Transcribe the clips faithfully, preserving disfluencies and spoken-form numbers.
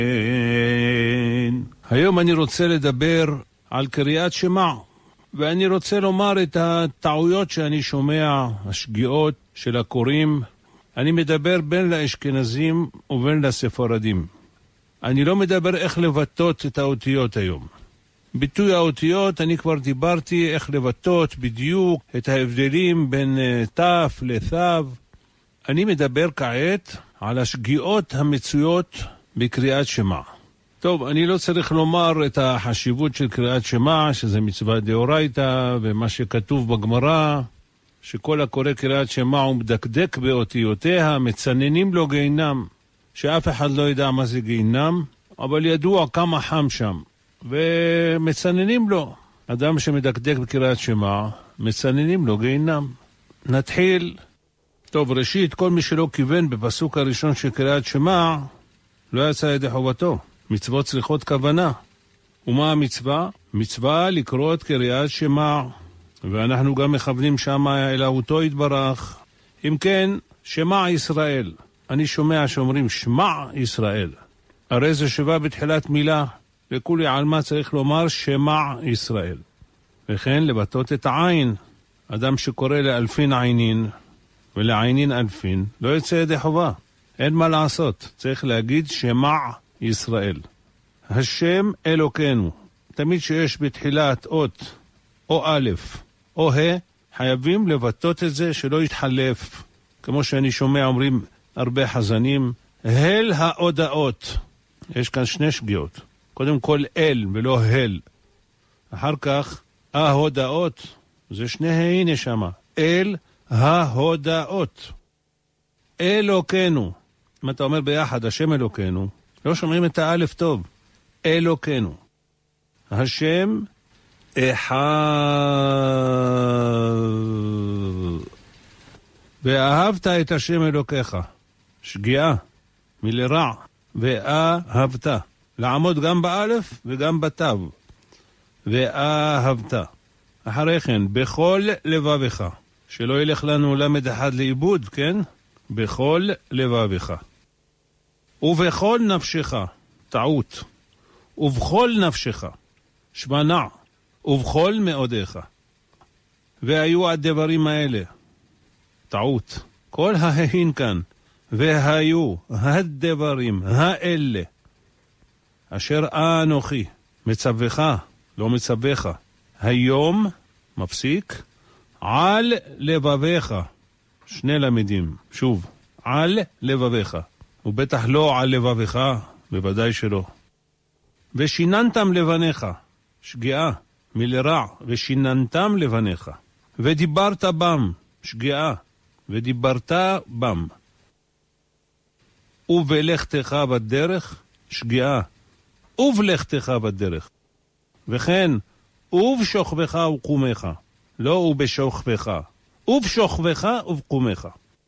היום אני רוצה לדבר על קריאת שמע, ואני רוצה לומר את הטעויות שאני שומע, השגיאות של הקוראים. אני מדבר בין לאשכנזים ובין לספרדים. אני לא מדבר איך לבטאות את האותיות היום. ביטוי האותיות, אני כבר דיברתי איך לבטאות בדיוק את ההבדלים בין תף לתו. אני מדבר כעת על השגיאות המצויות בקריאת שמע. טוב, אני לא צריך לומר את החשיבות של קריאת שמע, שזה מצווה דאורייתא, ומה שכתוב בגמרא, שכל הקורא קריאת שמע הוא מדקדק באותיותיה, מצננים לו גיהינם, שאף אחד לא ידע מה זה גיהינם, אבל ידוע כמה חם שם, ומצננים לו. אדם שמדקדק בקריאת שמע, מצננים לו גיהינם. נתחיל. טוב, ראשית, כל מי שלא כיוון בפסוק הראשון של קריאת שמע, לא יצא ידי חובתו. מצוות צריכות כוונה. ומה המצווה? מצווה לקרוא את קריאת שמע, ואנחנו גם מכוונים שם אל אותו יתברך. אם כן, שמע ישראל. אני שומע שאומרים שמע ישראל. הרי זה שווה בתחילת מילה, וכולי על מה צריך לומר שמע ישראל. וכן לבטאות את העין. אדם שקורא לאלפין עינין, ולעינין אלפין, לא יוצא ידי חובה. אין מה לעשות. צריך להגיד שמע ישראל. השם אלוקנו. תמיד שיש בתחילת אות או א' או ה', חייבים לבטאות את זה שלא יתחלף. כמו שאני שומע אומרים הרבה חזנים, הל ההודעות. יש כאן שני שגיאות. קודם כל אל ולא הל. אחר כך ההודעות. זה שני הנה שמה. אל ההודעות. אלוקנו. אם אתה אומר ביחד השם אלוקנו, לא שומעים את האלף טוב. אלוקנו. השם אחד. ואהבת את השם אלוקיך. שגיאה. מלרע. ואהבת. לעמוד גם באלף וגם בתו. ואהבת. אחרי כן, בכל לבבך. שלא ילך לנו למד אחד לאיבוד, כן? בכל לבבך. ובכל נפשך. טעות. ובכל נפשך. שמנע. ובכל מאודיך. והיו הדברים האלה. טעות. כל ההין כאן. והיו הדברים האלה. אשר אנוכי. מצווך. לא מצווך. היום. מפסיק. על לבביך. שני למדים. שוב. על לבביך. ובטח לא על לבביך. בוודאי שלא. ושיננתם לבניך. שגיאה. מלרע. ושיננתם לבניך. ודיברת בם. שגיאה. ודיברת בם. ובלכתך בדרך. שגיאה. ובלכתך בדרך. וכן, ובשוכבך וקומך. לא ובשוכבך. ובשוכבך ובקומך.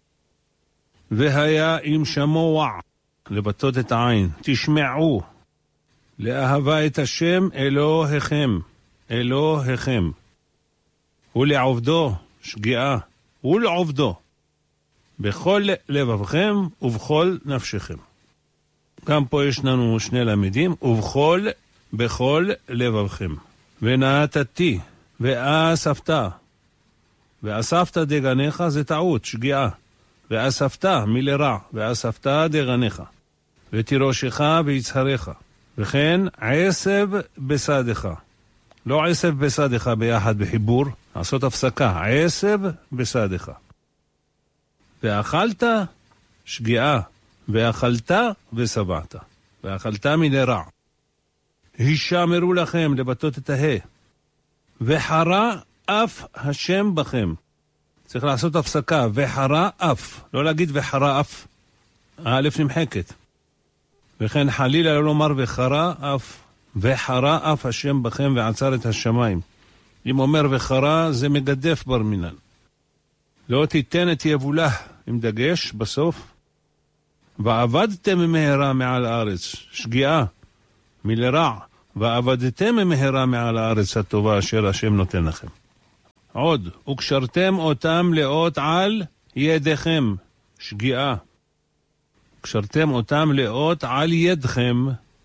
והיה אם שמוע. לבטאות את העין. תשמעו. לאהבה את השם אלוהיכם. אלוהיכם. ולעובדו. שגיאה. ולעובדו. בכל לבבכם ובכל נפשכם. גם פה יש לנו שני למדים. ובכל, בכל לבבכם. ונעתתי. ואספת. ואספת דגניך זה טעות, שגיאה. ואספת מלרע. ואספת דגניך. ותירושך ויצהריך. וכן עשב בסדך. לא עשב בסדך ביחד בחיבור. לעשות הפסקה. עשב בסדך. ואכלת שגיאה. ואכלת ושבעת. ואכלת מלרע. הישמרו לכם לבטאות את הה. וחרה אף השם בכם. צריך לעשות הפסקה. וחרה אף. לא להגיד וחרה אף. האלף נמחקת. וכן חלילה לא לומר וחרה אף. וחרה אף השם בכם ועצר את השמיים. אם אומר וחרה זה מגדף בר מינן. לא תיתן את יבולה עם דגש בסוף. ועבדתם מהרה מעל הארץ. שגיאה. מלרע. ועבדתם מהרה מעל הארץ הטובה אשר השם נותן לכם. עוד. וקשרתם אותם לאות על ידיכם. שגיאה. קשרתם אותם לאות על ידכם.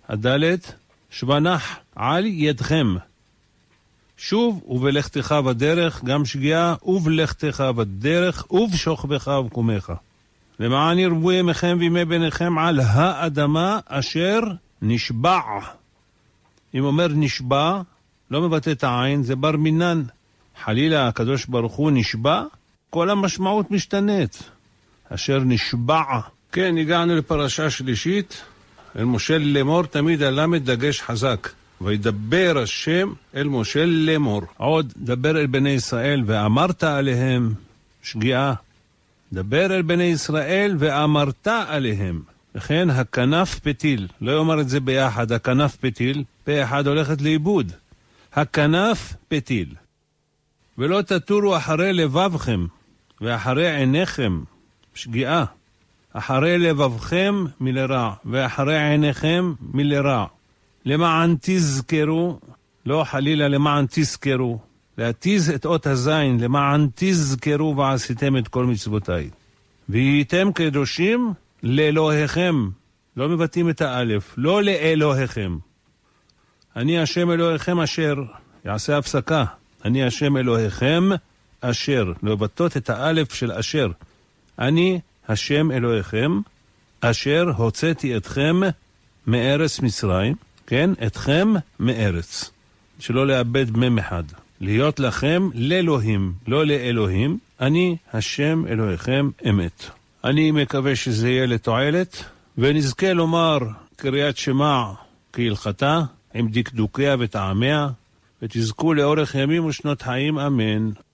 הדלת, שבנח על ידכם. שוב, ובלכתך בדרך, גם שגיאה, ובלכתך בדרך, ובשוכבך ובקומך. למען ירבו ימיכם וימי בניכם על האדמה אשר נשבע. אם אומר נשבע, לא מבטא את העין, זה בר מינן. חלילה הקדוש ברוך הוא נשבע, כל המשמעות משתנית. אשר נשבע. כן, הגענו לפרשה שלישית. אל משה לאמור, תמיד הלמד דגש חזק. וידבר השם אל משה לאמור. עוד דבר אל בני ישראל ואמרת עליהם, שגיאה. דבר אל בני ישראל ואמרת עליהם. לכן הכנף פתיל, לא יאמר את זה ביחד, הכנף פתיל, פה אחד הולכת לאיבוד. הכנף פתיל. ולא תטורו אחרי לבבכם ואחרי עיניכם, שגיאה. אחרי לבבכם מלרע ואחרי עיניכם מלרע. למען תזכרו, לא חלילה למען תזכרו, להתיז את אות הזין, למען תזכרו ועשיתם את כל מצוותיי. והייתם קדושים לאלוהיכם, לא מבטאים את האלף, לא לאלוהיכם. אני השם אלוהיכם אשר, יעשה הפסקה, אני השם אלוהיכם אשר, לא מבטאות את האלף של אשר. אני השם אלוהיכם אשר הוצאתי אתכם מארץ מצרים, כן, אתכם מארץ, שלא לאבד מם אחד. להיות לכם לאלוהים, לא לאלוהים, אני השם אלוהיכם אמת. אני מקווה שזה יהיה לתועלת, ונזכה לומר קריאת שמע כהלכתה, עם דקדוקיה וטעמיה, ותזכו לאורך ימים ושנות חיים, אמן.